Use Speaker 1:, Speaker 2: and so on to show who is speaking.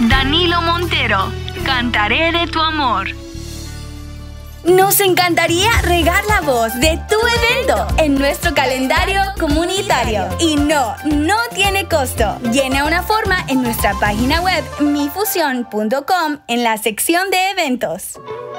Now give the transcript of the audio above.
Speaker 1: Danilo Montero, Cantaré de tu amor.
Speaker 2: Nos encantaría regar la voz de tu evento en nuestro calendario comunitario. Y no tiene costo. Llena una forma en nuestra página web mifusión.com en la sección de eventos.